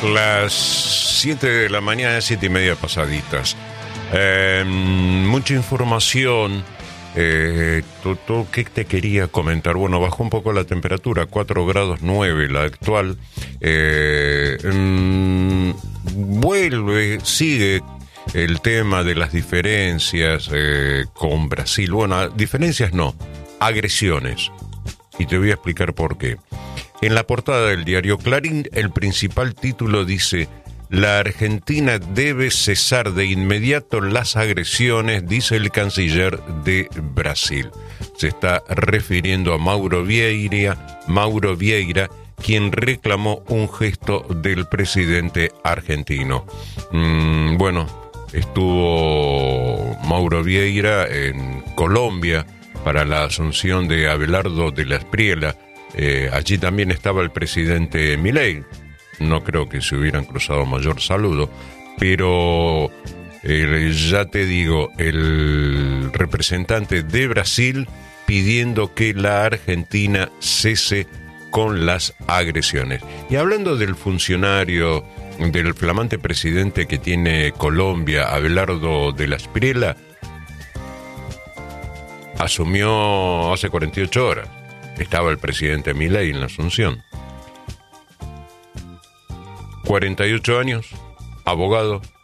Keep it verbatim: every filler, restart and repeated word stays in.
Las siete de la mañana, siete y media pasaditas. Eh, mucha información. Eh, Toto, ¿qué te quería comentar? Bueno, bajó un poco la temperatura, cuatro grados nueve la actual. Eh, mm, vuelve, sigue el tema de las diferencias eh, con Brasil. Bueno, diferencias no, agresiones. Y te voy a explicar por qué. En la portada del diario Clarín, el principal título dice: la Argentina debe cesar de inmediato las agresiones, dice el canciller de Brasil. Se está refiriendo a Mauro Vieira, Mauro Vieira, quien reclamó un gesto del presidente argentino. Mm, bueno, estuvo Mauro Vieira en Colombia para la asunción de Abelardo de la Espriella. Eh, allí también estaba el presidente Milei. No creo que se hubieran cruzado mayor saludo, pero eh, ya te digo, el representante de Brasil pidiendo que la Argentina cese con las agresiones. Y hablando del funcionario, del flamante presidente que tiene Colombia, Abelardo de la Espriella, asumió hace cuarenta y ocho horas. Estaba el presidente Milei en la asunción. cuarenta y ocho años, abogado,